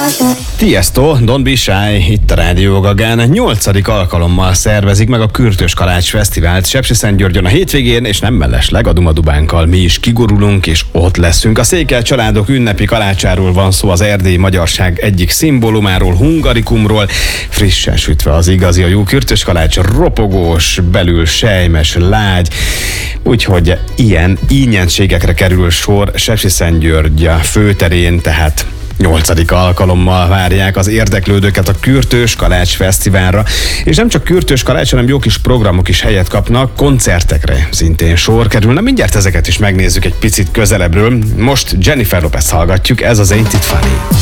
Tiesto, Don't Be Shy, itt a Rádió Gagán 8. alkalommal szervezik meg a Kürtös Kalács Fesztivált Sepsiszentgyörgyön a hétvégén, és nem mellesleg a Dumadubánkkal mi is kigurulunk, és ott leszünk. A Székely családok ünnepi kalácsáról van szó, az erdélyi magyarság egyik szimbólumáról, hungarikumról, frissen sütve az igazi, a jó kürtös kalács, ropogós, belül sejmes, lágy, úgyhogy ilyen ínyentségekre kerül sor Sepsiszentgyörgy főterén, tehát 8. alkalommal várják az érdeklődőket a Kürtös Kalács Fesztiválra, és nem csak Kürtös Kalács, hanem jó kis programok is helyet kapnak, koncertekre szintén sor kerül. Na mindjárt ezeket is megnézzük egy picit közelebbről. Most Jennifer Lopez hallgatjuk, ez az Ain't It Funny.